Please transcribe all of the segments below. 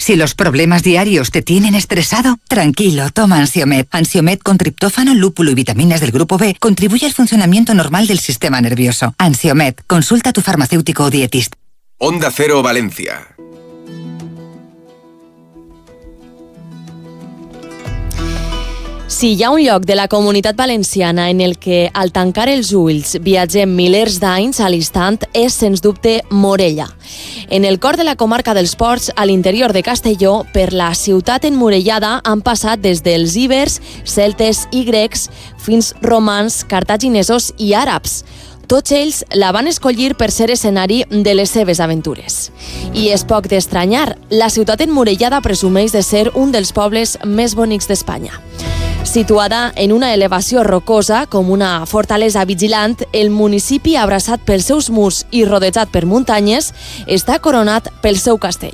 Si los problemas diarios te tienen estresado, tranquilo, toma Ansiomed. Ansiomed con triptófano, lúpulo y vitaminas del grupo B contribuye al funcionamiento normal del sistema nervioso. Ansiomed, consulta a tu farmacéutico o dietista. Onda Cero Valencia. Si hi ha un lloc de la Comunitat Valenciana en el que, al tancar els ulls, viatgem milers d'anys a l'instant, és, sens dubte, Morella. En el cor de la comarca dels Ports, a l'interior de Castelló, per la ciutat emmurellada han passat des dels ibers, celtes i grecs fins romans, cartaginesos i àrabs. Tots ells la van escollir per ser escenari de les seves aventures. I és poc d'estranyar, la ciutat emmurellada presumeix de ser un dels pobles més bonics d'Espanya. Situada en una elevació rocosa, com una fortalesa vigilant, el municipi, abraçat pels seus murs i rodejat per muntanyes, està coronat pel seu castell.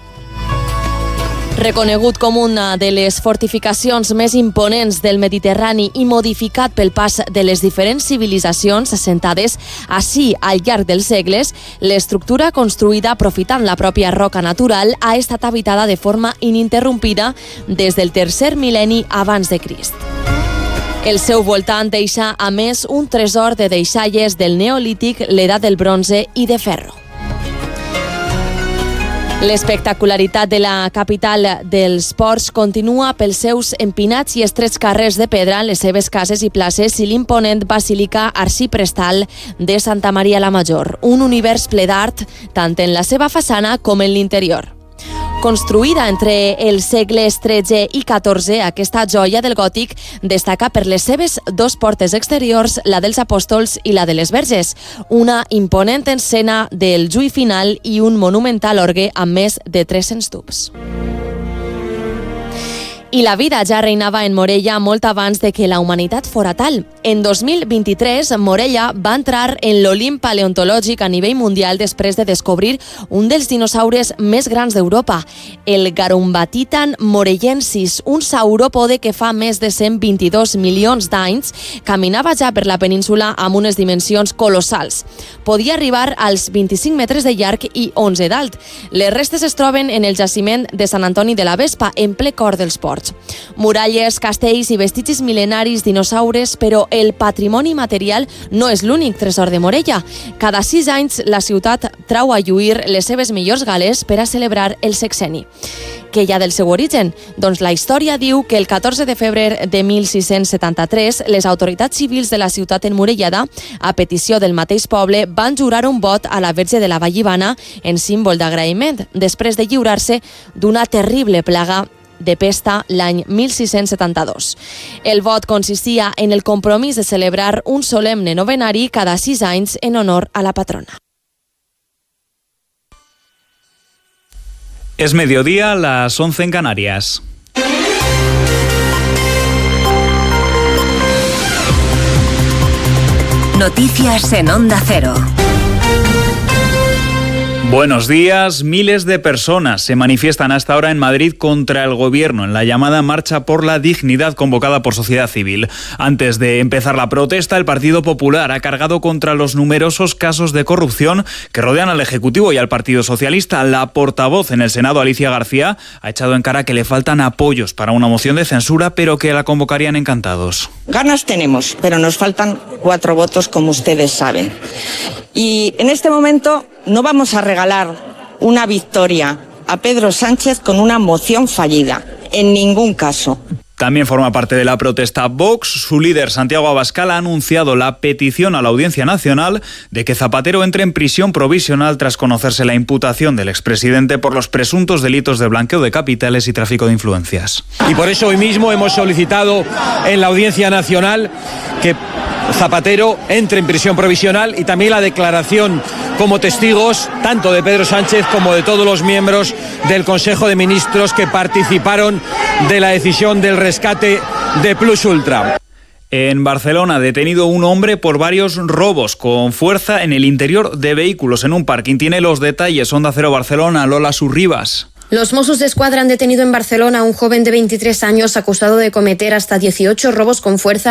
Reconegut com una de les fortificacions més imponents del Mediterrani i modificat pel pas de les diferents civilitzacions assentades ací al llarg dels segles, l'estructura construïda aprofitant la pròpia roca natural ha estat habitada de forma ininterrompida des del tercer mil·lenni abans de Crist. El seu voltant deixa, a més, un tresor de deixalles del Neolític, l'edat del bronze i de ferro. L'espectacularitat de la capital dels Ports continua pels seus empinats i estrets carrers de pedra, les seves cases i places i l'imponent Basílica Arxiprestal de Santa Maria la Major, un univers ple d'art tant en la seva façana com en l'interior. Construïda entre els segles XIII i XIV, aquesta joia del gòtic destaca per les seves dos portes exteriors, la dels apòstols i la de les verges, una imponent escena del Juí final i un monumental orgue amb més de 300 tubs. I la vida ja reinava en Morella molt abans de que la humanitat fora tal. En 2023, Morella va entrar en l'Olimp paleontològic a nivell mundial després de descobrir un dels dinosaures més grans d'Europa, el Garumbatitan morellensis, un sauròpode que fa més de 122 milions d'anys caminava ja per la península amb unes dimensions colossals. Podia arribar als 25 metres de llarg i 11 d'alt. Les restes es troben en el jaciment de Sant Antoni de la Vespa, en ple cor dels Ports. Muralles, castells i vestigis mil·lenaris, dinosaures, però el patrimoni material no és l'únic tresor de Morella. Cada 6 anys la ciutat trau a lluir les seves millors gales per a celebrar el sexenni. Què hi ha del seu origen? Doncs la història diu que el 14 de febrer de 1673 les autoritats civils de la ciutat emmurellada, a petició del mateix poble, van jurar un vot a la Verge de la Vallivana en símbol d'agraïment, després de lliurar-se d'una terrible plaga de pesta l'any 1672. El vot consistia en el compromís de celebrar un solemne novenari cada 6 anys en honor a la patrona. Es mediodía, las 11 en Canarias. Noticias en Onda Cero. Buenos días. Miles de personas se manifiestan hasta ahora en Madrid contra el gobierno en la llamada Marcha por la Dignidad convocada por Sociedad Civil. Antes de empezar la protesta, el Partido Popular ha cargado contra los numerosos casos de corrupción que rodean al Ejecutivo y al Partido Socialista. La portavoz en el Senado, Alicia García, ha echado en cara que le faltan apoyos para una moción de censura, pero que la convocarían encantados. Ganas tenemos, pero nos faltan 4 votos, como ustedes saben. Y en este momento no vamos a regalar una victoria a Pedro Sánchez con una moción fallida, en ningún caso. También forma parte de la protesta Vox. Su líder, Santiago Abascal, ha anunciado la petición a la Audiencia Nacional de que Zapatero entre en prisión provisional tras conocerse la imputación del expresidente por los presuntos delitos de blanqueo de capitales y tráfico de influencias. Y por eso hoy mismo hemos solicitado en la Audiencia Nacional que Zapatero entre en prisión provisional y también la declaración como testigos tanto de Pedro Sánchez como de todos los miembros del Consejo de Ministros que participaron de la decisión del rescate de Plus Ultra. En Barcelona, detenido un hombre por varios robos con fuerza en el interior de vehículos en un parking. Tiene los detalles. Onda Cero Barcelona, Lola Surribas. Los Mossos d'Esquadra han detenido en Barcelona a un joven de 23 años acusado de cometer hasta 18 robos con fuerza